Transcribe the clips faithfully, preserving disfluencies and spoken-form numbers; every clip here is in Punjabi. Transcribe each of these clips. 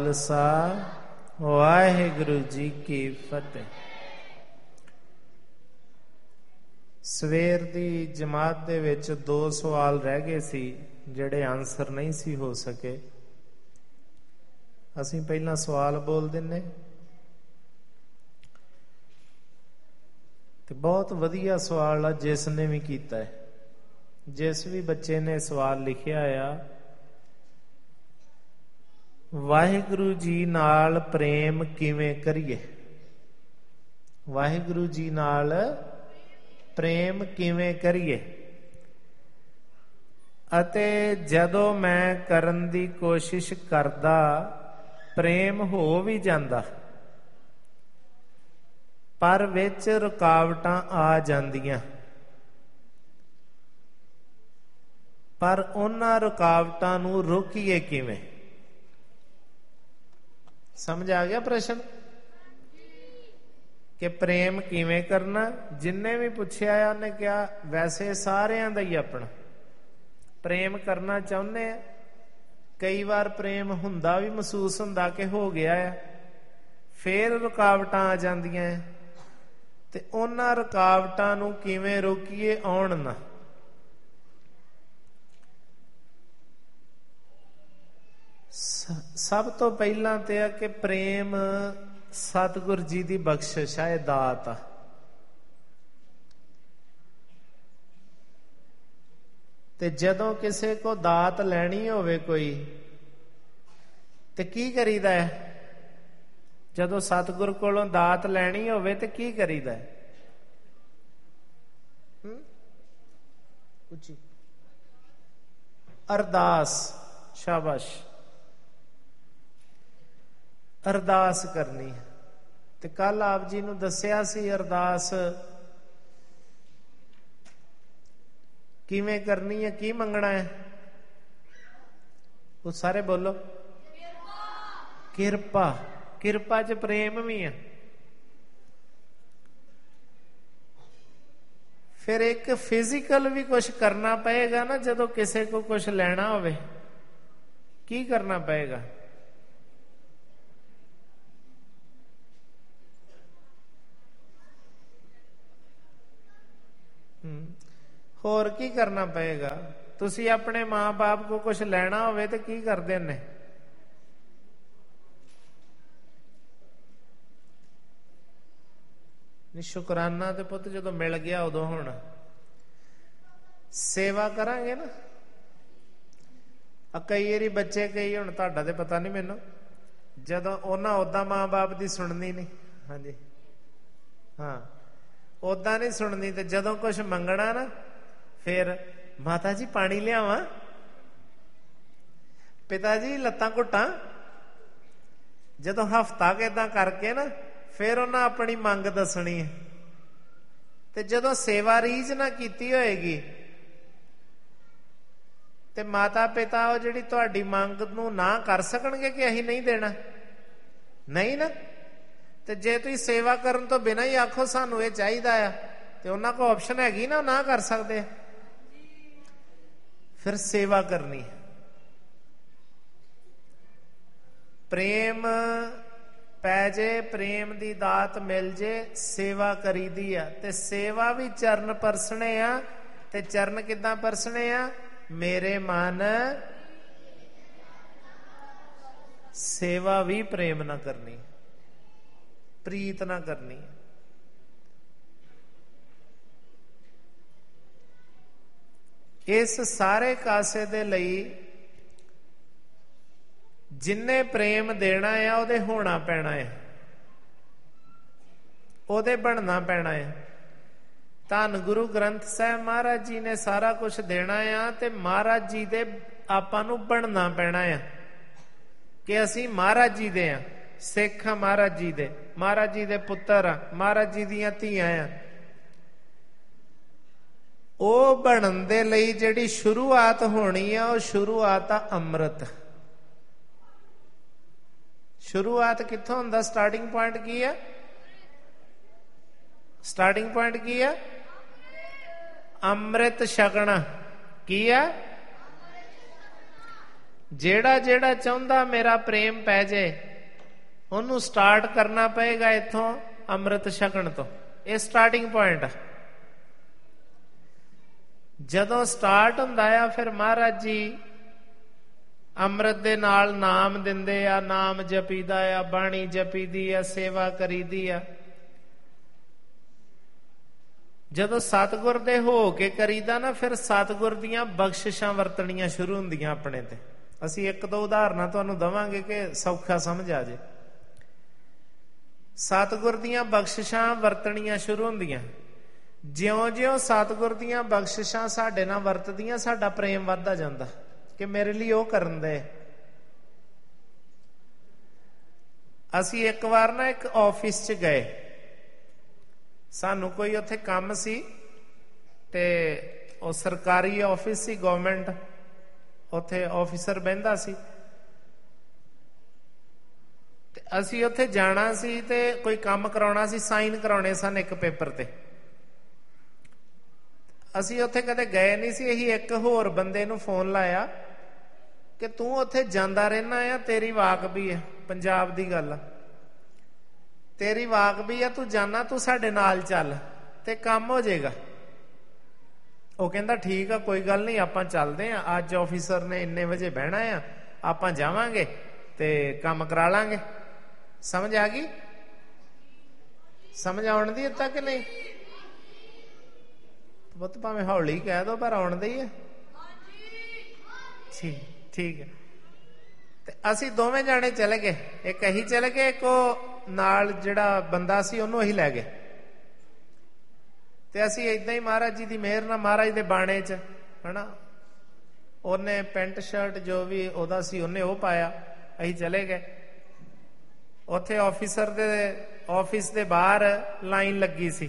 ਖਾਲਸਾ ਵਾਹਿਗੁਰੂ ਜੀ ਕੀ ਫਤਿਹ। ਸਵੇਰ ਦੀ ਜਮਾਤ ਦੇ ਵਿੱਚ ਦੋ ਸਵਾਲ ਰਹਿ ਗਏ ਸੀ ਜਿਹੜੇ ਆਨਸਰ ਨਹੀਂ ਸੀ ਹੋ ਸਕੇ। ਅਸੀਂ ਪਹਿਲਾਂ ਸਵਾਲ ਬੋਲ ਦਿੰਨੇ ਤੇ ਬਹੁਤ ਵਧੀਆ ਸਵਾਲ ਆ ਜਿਸ ਨੇ ਵੀ ਕੀਤਾ ਹੈ। ਜਿਸ ਵੀ ਬੱਚੇ ਨੇ ਸਵਾਲ ਲਿਖਿਆ ਆ, ਵਾਹਿਗੁਰੂ ਜੀ ਨਾਲ ਪ੍ਰੇਮ ਕਿਵੇਂ ਕਰੀਏ? ਵਾਹਿਗੁਰੂ ਜੀ ਨਾਲ ਪ੍ਰੇਮ ਕਿਵੇਂ ਕਰੀਏ? ਅਤੇ ਜਦੋਂ ਮੈਂ ਕਰਨ ਦੀ ਕੋਸ਼ਿਸ਼ ਕਰਦਾ, ਪ੍ਰੇਮ ਹੋ ਵੀ ਜਾਂਦਾ, ਪਰ ਵਿੱਚ ਰੁਕਾਵਟਾਂ ਆ ਜਾਂਦੀਆਂ, ਪਰ ਉਹਨਾਂ ਰੁਕਾਵਟਾਂ ਨੂੰ ਰੋਕੀਏ ਕਿਵੇਂ? ਸਮਝ ਆ ਗਿਆ ਪ੍ਰਸ਼ਨ ਕਿ ਪ੍ਰੇਮ ਕਿਵੇਂ ਕਰਨਾ? ਜਿੰਨੇ ਵੀ ਪੁੱਛਿਆ ਆ ਉਹਨੇ ਕਿਹਾ ਵੈਸੇ ਸਾਰਿਆਂ ਦਾ ਹੀ ਆਪਣਾ ਪ੍ਰੇਮ ਕਰਨਾ ਚਾਹੁੰਦੇ ਆ। ਕਈ ਵਾਰ ਪ੍ਰੇਮ ਹੁੰਦਾ ਵੀ ਮਹਿਸੂਸ ਹੁੰਦਾ ਕਿ ਹੋ ਗਿਆ ਆ, ਫੇਰ ਰੁਕਾਵਟਾਂ ਆ ਜਾਂਦੀਆਂ ਹੈ ਤੇ ਉਹਨਾਂ ਰੁਕਾਵਟਾਂ ਨੂੰ ਕਿਵੇਂ ਰੋਕੀਏ ਆਉਣ ਨਾ। ਸਭ ਤੋਂ ਪਹਿਲਾਂ ਤੇ ਆ ਕਿ ਪ੍ਰੇਮ ਸਤਿਗੁਰ ਜੀ ਦੀ ਬਖਸ਼ਿਸ਼ ਹੈ, ਦਾਤ ਆ। ਤੇ ਜਦੋਂ ਕਿਸੇ ਕੋ ਦਾਤ ਲੈਣੀ ਹੋਵੇ ਕੋਈ ਤੇ ਕੀ ਕਰੀਦਾ ਹੈ? ਜਦੋਂ ਸਤਿਗੁਰ ਕੋਲੋਂ ਦਾਤ ਲੈਣੀ ਹੋਵੇ ਤੇ ਕੀ ਕਰੀਦਾ ਹੈ? ਉੱਚੀ ਅਰਦਾਸ। ਸ਼ਾਬਾਸ਼, ਅਰਦਾਸ ਕਰਨੀ ਹੈ। ਤੇ ਕੱਲ ਆਪ ਜੀ ਨੂੰ ਦੱਸਿਆ ਸੀ ਅਰਦਾਸ ਕਿਵੇਂ ਕਰਨੀ ਹੈ, ਕੀ ਮੰਗਣਾ ਹੈ? ਉਹ ਸਾਰੇ ਬੋਲੋ। ਕਿਰਪਾ। ਕਿਰਪਾ ਚ ਪ੍ਰੇਮ ਵੀ ਹੈ। ਫਿਰ ਇੱਕ ਫਿਜ਼ੀਕਲ ਵੀ ਕੁਝ ਕਰਨਾ ਪਏਗਾ ਨਾ। ਜਦੋਂ ਕਿਸੇ ਕੋ ਕੁਝ ਲੈਣਾ ਹੋਵੇ ਕੀ ਕਰਨਾ ਪਏਗਾ? ਹੋਰ ਕੀ ਕਰਨਾ ਪਏਗਾ? ਤੁਸੀਂ ਆਪਣੇ ਮਾਂ ਬਾਪ ਕੋ ਕੁਝ ਲੈਣਾ ਹੋਵੇ ਤੇ ਕੀ ਕਰਦੇ ਨੇ? ਸ਼ੁਕਰਾਨਾ ਤੇ ਪੁੱਤ ਜਦੋਂ ਮਿਲ ਗਿਆ ਉਦੋਂ ਹੁਣ ਸੇਵਾ ਕਰਾਂਗੇ ਨਾ। ਆ ਕਈ ਵਾਰੀ ਬੱਚੇ, ਕਈ ਹੁਣ ਤੁਹਾਡਾ ਤੇ ਪਤਾ ਨਹੀਂ ਮੈਨੂੰ, ਜਦੋਂ ਉਹਨਾਂ ਓਦਾਂ ਮਾਂ ਬਾਪ ਦੀ ਸੁਣਨੀ ਨਹੀਂ। ਹਾਂਜੀ ਹਾਂ, ਓਦਾਂ ਨਹੀਂ ਸੁਣਨੀ। ਤੇ ਜਦੋਂ ਕੁਝ ਮੰਗਣਾ ਨਾ ਫਿਰ ਮਾਤਾ ਜੀ ਪਾਣੀ ਲਿਆਵਾਂ, ਪਿਤਾ ਜੀ ਲੱਤਾਂ ਘੁੱਟਾਂ। ਜਦੋਂ ਹਫਤਾ ਕੁ ਏਦਾਂ ਕਰਕੇ ਨਾ ਫਿਰ ਉਹਨਾਂ ਆਪਣੀ ਮੰਗ ਦੱਸਣੀ ਹੈ। ਤੇ ਜਦੋਂ ਸੇਵਾ ਰੀਝ ਨਾ ਕੀਤੀ ਹੋਏਗੀ ਤੇ ਮਾਤਾ ਪਿਤਾ ਉਹ ਜਿਹੜੀ ਤੁਹਾਡੀ ਮੰਗ ਨੂੰ ਨਾ ਕਰ ਸਕਣਗੇ ਕਿ ਅਸੀਂ ਨਹੀਂ ਦੇਣਾ? ਨਹੀਂ ਨਾ। ਤੇ ਜੇ ਤੁਸੀਂ ਸੇਵਾ ਕਰਨ ਤੋਂ ਬਿਨਾਂ ਹੀ ਆਖੋ ਸਾਨੂੰ ਇਹ ਚਾਹੀਦਾ ਆ ਤੇ ਉਹਨਾਂ ਕੋਲ ਆਪਸ਼ਨ ਹੈਗੀ ਨਾ, ਉਹ ਨਾ ਕਰ ਸਕਦੇ। ਫਿਰ ਸੇਵਾ ਕਰਨੀ। ਪ੍ਰੇਮ ਪੈ ਜੇ, ਪ੍ਰੇਮ ਦੀ ਦਾਤ ਮਿਲ ਜੇ, ਸੇਵਾ ਕਰੀਦੀ ਆ। ਤੇ ਸੇਵਾ ਵੀ ਚਰਨ ਪਰਸਣੇ ਆ। ਤੇ ਚਰਨ ਕਿੱਦਾਂ ਪਰਸਣੇ ਆ? ਮੇਰੇ ਮਨ। ਸੇਵਾ ਵੀ ਪ੍ਰੇਮ ਨਾ ਕਰਨੀ, ਪ੍ਰੀਤ ਨਾ ਕਰਨੀ। ਇਸ ਸਾਰੇ ਕਾਸੇ ਦੇ ਲਈ ਜਿੰਨੇ ਪ੍ਰੇਮ ਦੇਣਾ ਆ ਉਹਦੇ ਹੋਣਾ ਪੈਣਾ ਹੈ, ਉਹਦੇ ਬਣਨਾ ਪੈਣਾ ਹੈ। ਧੰਨ ਗੁਰੂ ਗ੍ਰੰਥ ਸਾਹਿਬ ਮਹਾਰਾਜ ਜੀ ਨੇ ਸਾਰਾ ਕੁਝ ਦੇਣਾ ਆ ਤੇ ਮਹਾਰਾਜ ਜੀ ਦੇ ਆਪਾਂ ਨੂੰ ਬਣਨਾ ਪੈਣਾ ਆ ਕਿ ਅਸੀਂ ਮਹਾਰਾਜ ਜੀ ਦੇ ਆ, ਸਿੱਖ ਆ ਮਹਾਰਾਜ ਜੀ ਦੇ, ਮਹਾਰਾਜ ਜੀ ਦੇ ਪੁੱਤਰ ਆ, ਮਹਾਰਾਜ ਜੀ ਦੀਆਂ ਧੀਆਂ ਆ। ਉਹ ਬਣਨ ਦੇ ਲਈ ਜਿਹੜੀ ਸ਼ੁਰੂਆਤ ਹੋਣੀ ਆ ਉਹ ਸ਼ੁਰੂਆਤ ਆ ਅੰਮ੍ਰਿਤ। ਸ਼ੁਰੂਆਤ ਕਿੱਥੋਂ ਹੁੰਦਾ? ਸਟਾਰਟਿੰਗ ਪੁਆਇੰਟ ਕੀ ਹੈ? ਸਟਾਰਟਿੰਗ ਪੁਆਇੰਟ ਕੀ ਹੈ? ਅੰਮ੍ਰਿਤ ਛਕਣਾ। ਕੀ ਹੈ? ਜਿਹੜਾ ਜਿਹੜਾ ਚਾਹੁੰਦਾ ਮੇਰਾ ਪ੍ਰੇਮ ਪੈ ਜਾਏ ਉਹਨੂੰ ਸਟਾਰਟ ਕਰਨਾ ਪਏਗਾ ਇੱਥੋਂ ਅੰਮ੍ਰਿਤ ਛਕਣ ਤੋਂ। ਇਹ ਸਟਾਰਟਿੰਗ ਪੁਆਇੰਟ ਆ। ਜਦੋਂ ਸਟਾਰਟ ਹੁੰਦਾ ਆ ਫਿਰ ਮਹਾਰਾਜ ਜੀ ਅੰਮ੍ਰਿਤ ਦੇ ਨਾਲ ਨਾਮ ਦਿੰਦੇ ਆ, ਨਾਮ ਜਪੀਦਾ ਆ, ਬਾਣੀ ਜਪੀਦੀ ਆ, ਸੇਵਾ ਕਰੀਦੀ ਆ। ਜਦੋਂ ਸਤਿਗੁਰ ਦੇ ਹੋ ਕੇ ਕਰੀਦਾ ਨਾ ਫਿਰ ਸਤਿਗੁਰ ਦੀਆਂ ਬਖਸ਼ਿਸ਼ਾਂ ਵਰਤਣੀਆਂ ਸ਼ੁਰੂ ਹੁੰਦੀਆਂ ਆਪਣੇ ਤੇ। ਅਸੀਂ ਇੱਕ ਦੋ ਉਦਾਹਰਨਾਂ ਤੁਹਾਨੂੰ ਦਵਾਂਗੇ ਕਿ ਸੌਖਾ ਸਮਝ ਆ ਜੇ। ਸਤਿਗੁਰ ਦੀਆਂ ਬਖਸ਼ਿਸ਼ਾਂ ਵਰਤਣੀਆਂ ਸ਼ੁਰੂ ਹੁੰਦੀਆਂ। ਜਿਉਂ-ਜਿਉਂ ਸਤਿਗੁਰ ਦੀਆਂ ਬਖਸ਼ਿਸ਼ਾਂ ਸਾਡੇ ਨਾਲ ਵਰਤਦੀਆਂ ਸਾਡਾ ਪ੍ਰੇਮ ਵੱਧਦਾ ਜਾਂਦਾ ਕਿ ਮੇਰੇ ਲਈ ਉਹ ਕਰਨ ਦੇ। ਅਸੀਂ ਇੱਕ ਵਾਰ ਨਾ ਇੱਕ ਆਫਿਸ 'ਚ ਗਏ, ਸਾਨੂੰ ਕੋਈ ਉੱਥੇ ਕੰਮ ਸੀ ਤੇ ਉਹ ਸਰਕਾਰੀ ਆਫਿਸ ਸੀ, ਗਵਰਨਮੈਂਟ। ਉੱਥੇ ਆਫਿਸਰ ਬਹਿੰਦਾ ਸੀ ਤੇ ਅਸੀਂ ਉੱਥੇ ਜਾਣਾ ਸੀ ਤੇ ਕੋਈ ਕੰਮ ਕਰਾਉਣਾ ਸੀ, ਸਾਈਨ ਕਰਾਉਣੇ ਸਨ ਇੱਕ ਪੇਪਰ ਤੇ। ਅਸੀਂ ਉੱਥੇ ਕਦੇ ਗਏ ਨਹੀਂ ਸੀ। ਇਹੀ ਇੱਕ ਹੋਰ ਬੰਦੇ ਨੂੰ ਫੋਨ ਲਾਇਆ ਕਿ ਤੂੰ ਉੱਥੇ ਜਾਂਦਾ ਰਹਿਣਾ ਆ, ਤੇਰੀ ਵਾਕ ਵੀ ਹੈ, ਪੰਜਾਬ ਦੀ ਗੱਲ ਆ, ਤੇਰੀ ਵਾਕ ਵੀ ਆ, ਤੂੰ ਜਾਣਾ, ਤੂੰ ਸਾਡੇ ਨਾਲ ਚੱਲ ਤੇ ਕੰਮ ਹੋ ਜਾਏਗਾ। ਉਹ ਕਹਿੰਦਾ ਠੀਕ ਆ, ਕੋਈ ਗੱਲ ਨਹੀਂ, ਆਪਾਂ ਚੱਲਦੇ ਆ। ਅੱਜ ਆਫਿਸਰ ਨੇ ਇੰਨੇ ਵਜੇ ਬਹਿਣਾ ਆ, ਆਪਾਂ ਜਾਵਾਂਗੇ ਤੇ ਕੰਮ ਕਰਾ ਲਾਂਗੇ। ਸਮਝ ਆ ਗਈ? ਸਮਝ ਆਉਣ ਦੀ ਤੱਕ ਨਹੀਂ? ਬਹੁਤ ਭਾਵੇਂ ਹੌਲੀ ਕਹਿ ਦੋ ਪਰ ਆਉਣ ਦੀ ਹੈ। ਠੀਕ ਠੀਕ ਹੈ। ਤੇ ਅਸੀਂ ਦੋਵੇਂ ਜਾਣੇ ਚਲੇ ਗਏ, ਇੱਕ ਅਸੀਂ ਚਲੇ ਗਏ, ਇੱਕ ਉਹ ਨਾਲ ਜਿਹੜਾ ਬੰਦਾ ਸੀ ਉਹਨੂੰ ਅਸੀਂ ਲੈ ਗਏ। ਤੇ ਅਸੀਂ ਏਦਾਂ ਹੀ ਮਹਾਰਾਜ ਜੀ ਦੀ ਮਿਹਰ ਨਾਲ, ਮਹਾਰਾਜ ਦੇ ਬਾਣੇ 'ਚ ਹਨਾ, ਉਹਨੇ ਪੈਂਟ ਸ਼ਰਟ ਜੋ ਵੀ ਉਹਦਾ ਸੀ ਉਹਨੇ ਉਹ ਪਾਇਆ, ਅਸੀਂ ਚਲੇ ਗਏ। ਉੱਥੇ ਆਫਿਸਰ ਦੇ ਆਫਿਸ ਦੇ ਬਾਹਰ ਲਾਈਨ ਲੱਗੀ ਸੀ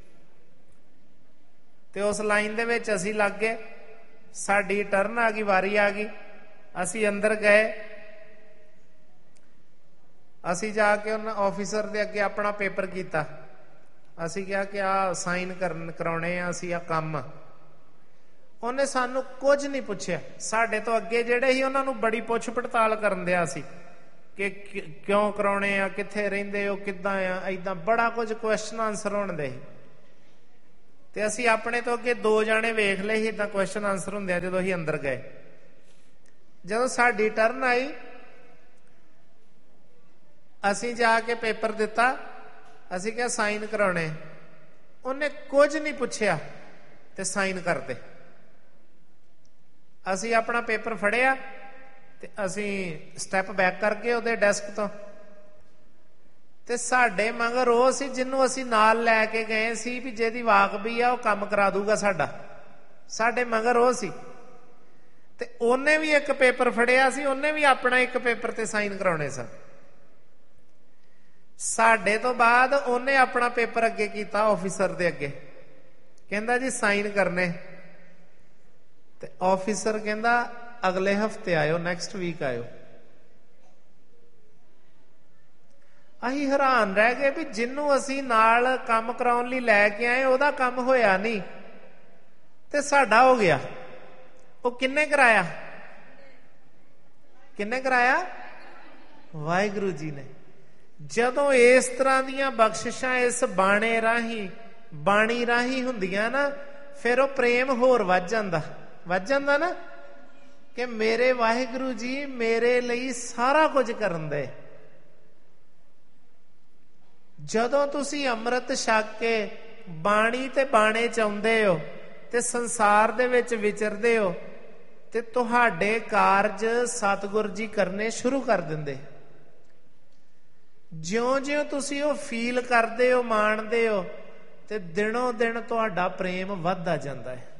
ਤੇ ਉਸ ਲਾਈਨ ਦੇ ਵਿੱਚ ਅਸੀਂ ਲੱਗ ਗਏ। ਸਾਡੀ ਟਰਨ ਆ ਗਈ, ਵਾਰੀ ਆ ਗਈ। ਅਸੀਂ ਅੰਦਰ ਗਏ। ਅਸੀਂ ਜਾ ਕੇ ਉਹਨਾਂ ਆਫਿਸਰ ਦੇ ਅੱਗੇ ਆਪਣਾ ਪੇਪਰ ਕੀਤਾ। ਅਸੀਂ ਕਿਹਾ ਕਿ ਆ ਸਾਈਨ ਕਰਨ ਕਰਾਉਣੇ ਆ ਅਸੀਂ, ਆ ਕੰਮ। ਉਹਨੇ ਸਾਨੂੰ ਕੁਝ ਨਹੀਂ ਪੁੱਛਿਆ। ਸਾਡੇ ਤੋਂ ਅੱਗੇ ਜਿਹੜੇ ਸੀ ਉਹਨਾਂ ਨੂੰ ਬੜੀ ਪੁੱਛ ਪੜਤਾਲ ਕਰਨ ਦਿਆ ਸੀ ਕਿ ਕਿਉਂ ਕਰਾਉਣੇ ਆ, ਕਿੱਥੇ ਰਹਿੰਦੇ ਹੋ, ਕਿੱਦਾਂ ਆ, ਏਦਾਂ ਬੜਾ ਕੁਝ ਕੁਐਸਚਨ ਆਨਸਰ ਹੋਣ ਦੇ। ਤੇ ਅਸੀਂ ਆਪਣੇ ਤੋਂ ਅੱਗੇ ਦੋ ਜਾਣੇ ਵੇਖ ਲਏ ਸੀ ਏਦਾਂ ਕੁਐਸਚਨ ਆਨਸਰ ਹੁੰਦੇ ਆ। ਜਦੋਂ ਅਸੀਂ ਅੰਦਰ ਗਏ, ਜਦੋਂ ਸਾਡੀ ਟਰਨ ਆਈ, ਅਸੀਂ ਜਾ ਕੇ ਪੇਪਰ ਦਿੱਤਾ। ਅਸੀਂ ਕਿਹਾ ਸਾਈਨ ਕਰਾਉਣੇ। ਉਹਨੇ ਕੁਝ ਨਹੀਂ ਪੁੱਛਿਆ ਤੇ ਸਾਈਨ ਕਰਤੇ। ਅਸੀਂ ਆਪਣਾ ਪੇਪਰ ਫੜਿਆ ਤੇ ਅਸੀਂ ਸਟੈਪ ਬੈਕ ਕਰਕੇ ਉਹਦੇ ਡੈਸਕ ਤੋਂ, ਤੇ ਸਾਡੇ ਮਗਰ ਉਹ ਸੀ ਜਿਹਨੂੰ ਅਸੀਂ ਨਾਲ ਲੈ ਕੇ ਗਏ ਸੀ ਵੀ ਜਿਹਦੀ ਵਾਕ ਵੀ ਆ ਉਹ ਕੰਮ ਕਰਾ ਦੂਗਾ ਸਾਡਾ। ਸਾਡੇ ਮਗਰ ਉਹ ਸੀ ਤੇ ਉਹਨੇ ਵੀ ਇੱਕ ਪੇਪਰ ਫੜਿਆ ਸੀ, ਉਹਨੇ ਵੀ ਆਪਣਾ ਇੱਕ ਪੇਪਰ ਤੇ ਸਾਈਨ ਕਰਾਉਣੇ ਸਨ। ਸਾਡੇ ਤੋਂ ਬਾਅਦ ਉਹਨੇ ਆਪਣਾ ਪੇਪਰ ਅੱਗੇ ਕੀਤਾ ਆਫਿਸਰ ਦੇ ਅੱਗੇ, ਕਹਿੰਦਾ ਜੀ ਸਾਈਨ ਕਰਨੇ। ਤੇ ਆਫਿਸਰ ਕਹਿੰਦਾ ਅਗਲੇ ਹਫਤੇ ਆਇਓ, ਨੈਕਸਟ ਵੀਕ ਆਇਓ। ਅਸੀਂ ਹੈਰਾਨ ਰਹਿ ਗਏ ਵੀ ਜਿਹਨੂੰ ਅਸੀਂ ਨਾਲ ਕੰਮ ਕਰਾਉਣ ਲਈ ਲੈ ਕੇ ਆਏ ਉਹਦਾ ਕੰਮ ਹੋਇਆ ਨਹੀਂ ਤੇ ਸਾਡਾ ਹੋ ਗਿਆ। ਉਹ ਕਿੰਨੇ ਕਰਾਇਆ? ਕਿੰਨੇ ਕਰਾਇਆ? ਵਾਹਿਗੁਰੂ ਜੀ ਨੇ। ਜਦੋਂ ਇਸ ਤਰ੍ਹਾਂ ਦੀਆਂ ਬਖਸ਼ਿਸ਼ਾਂ ਇਸ ਬਾਣੇ ਰਾਹੀਂ, ਬਾਣੀ ਰਾਹੀਂ ਹੁੰਦੀਆਂ ਨਾ, ਫਿਰ ਉਹ ਪ੍ਰੇਮ ਹੋਰ ਵੱਧ ਜਾਂਦਾ, ਵੱਧ ਜਾਂਦਾ ਨਾ ਕਿ ਮੇਰੇ ਵਾਹਿਗੁਰੂ ਜੀ ਮੇਰੇ ਲਈ ਸਾਰਾ ਕੁਝ ਕਰਨ ਦੇ। ਜਦੋਂ ਤੁਸੀਂ ਅੰਮ੍ਰਿਤ ਛਕ ਕੇ ਬਾਣੀ ਤੇ ਬਾਣੇ ਚ ਆਉਂਦੇ ਹੋ ਤੇ ਸੰਸਾਰ ਦੇ ਵਿੱਚ ਵਿਚਰਦੇ ਹੋ ਤੇ ਤੁਹਾਡੇ ਕਾਰਜ ਸਤਿਗੁਰ ਜੀ ਕਰਨੇ ਸ਼ੁਰੂ ਕਰ ਦਿੰਦੇ। ਜਿਉਂ-ਜਿਉਂ ਤੁਸੀਂ ਉਹ ਫੀਲ ਕਰਦੇ ਹੋ, ਮਾਣਦੇ ਹੋ, ਤੇ ਦਿਨੋਂ ਦਿਨ ਤੁਹਾਡਾ ਪ੍ਰੇਮ ਵੱਧਦਾ ਜਾਂਦਾ ਹੈ।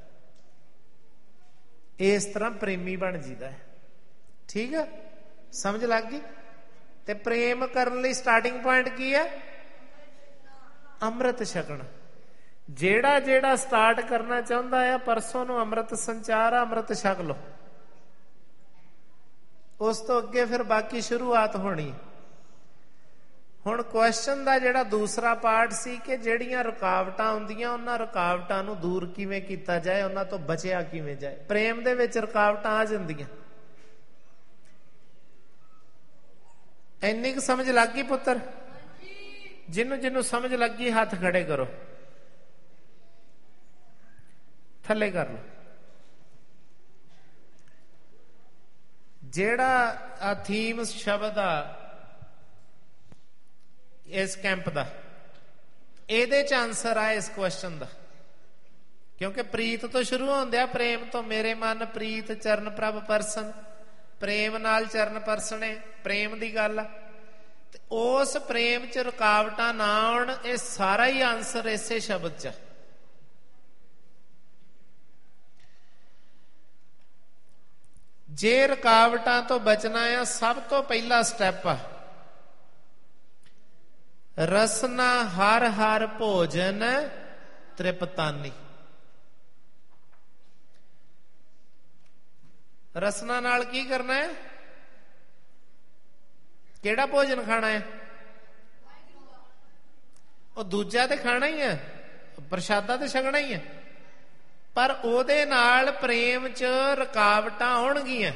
ਇਸ ਤਰ੍ਹਾਂ ਪ੍ਰੇਮੀ ਬਣ ਜੀਦਾ ਹੈ। ਠੀਕ ਹੈ, ਸਮਝ ਲੱਗ ਗਈ? ਤੇ ਪ੍ਰੇਮ ਕਰਨ ਲਈ ਸਟਾਰਟਿੰਗ ਪੁਆਇੰਟ ਕੀ ਹੈ? ਅੰਮ੍ਰਿਤ ਛਕਣਾ। ਜਿਹੜਾ ਜਿਹੜਾ ਸਟਾਰਟ ਕਰਨਾ ਚਾਹੁੰਦਾ ਆ, ਪਰਸੋਂ ਨੂੰ ਅੰਮ੍ਰਿਤ ਸੰਚਾਰ ਆ, ਅੰਮ੍ਰਿਤ ਛਕ ਲਓ। ਉਸ ਤੋਂ ਅੱਗੇ ਫਿਰ ਬਾਕੀ ਸ਼ੁਰੂਆਤ ਹੋਣੀ। ਹੁਣ ਕੁਐਸਚਨ ਦਾ ਜਿਹੜਾ ਦੂਸਰਾ ਪਾਰਟ ਸੀ ਕਿ ਜਿਹੜੀਆਂ ਰੁਕਾਵਟਾਂ ਆਉਂਦੀਆਂ ਉਹਨਾਂ ਰੁਕਾਵਟਾਂ ਨੂੰ ਦੂਰ ਕਿਵੇਂ ਕੀਤਾ ਜਾਏ, ਉਹਨਾਂ ਤੋਂ ਬਚਿਆ ਕਿਵੇਂ ਜਾਏ। ਪ੍ਰੇਮ ਦੇ ਵਿੱਚ ਰੁਕਾਵਟਾਂ ਆ ਜਾਂਦੀਆਂ। ਇੰਨੀ ਕੁ ਸਮਝ ਲੱਗ ਗਈ ਪੁੱਤਰ? ਜਿਹਨੂੰ ਜਿਹਨੂੰ ਸਮਝ ਲੱਗੀ ਹੱਥ ਖੜੇ ਕਰੋ, ਥੱਲੇ ਕਰ ਲਓ। ਜਿਹੜਾ ਆ ਥੀਮ ਸ਼ਬਦ ਆ ਇਸ ਕੈਂਪ ਦਾ, ਇਹਦੇ ਚ ਆਨਸਰ ਆ ਇਸ ਕੁਐਸਚਨ ਦਾ। ਕਿਉਂਕਿ ਪ੍ਰੀਤ ਤੋਂ ਸ਼ੁਰੂ ਹੁੰਦਿਆ, ਪ੍ਰੇਮ ਤੋਂ, ਮੇਰੇ ਮਨ ਪ੍ਰੀਤ ਚਰਨ ਪ੍ਰਭ ਪਰਸਨ, ਪ੍ਰੇਮ ਨਾਲ ਚਰਨ ਪਰਸਣੇ, ਪ੍ਰੇਮ ਦੀ ਗੱਲ ਆ। ਤੇ ਉਸ ਪ੍ਰੇਮ ਚ ਰੁਕਾਵਟਾਂ ਨਾ ਆਉਣ, ਇਹ ਸਾਰਾ ਹੀ ਆਨਸਰ ਇਸੇ ਸ਼ਬਦ ਚ। ਜੇ ਰੁਕਾਵਟਾਂ ਤੋਂ ਬਚਣਾ ਆ, ਸਭ ਤੋਂ ਪਹਿਲਾ ਸਟੈਪ ਆ ਰਸਨਾ ਹਰ ਹਰ ਭੋਜਨ ਤ੍ਰਿਪਤਾਨੀ। ਰਸਨਾ ਨਾਲ ਕੀ ਕਰਨਾ ਹੈ? ਕਿਹੜਾ ਭੋਜਨ ਖਾਣਾ ਹੈ? ਉਹ ਦੂਜਾ ਤੇ ਖਾਣਾ ਹੀ ਹੈ, ਪ੍ਰਸ਼ਾਦਾ ਤੇ ਛਕਣਾ ਹੀ ਹੈ, ਪਰ ਉਹਦੇ ਨਾਲ ਪ੍ਰੇਮ ਚ ਰੁਕਾਵਟਾਂ ਆਉਣਗੀਆਂ।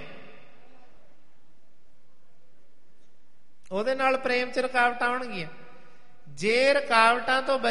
ਉਹਦੇ ਨਾਲ ਪ੍ਰੇਮ ਚ ਰੁਕਾਵਟਾਂ ਆਉਣਗੀਆਂ। ਜੇ ਰੁਕਾਵਟਾਂ ਤੋਂ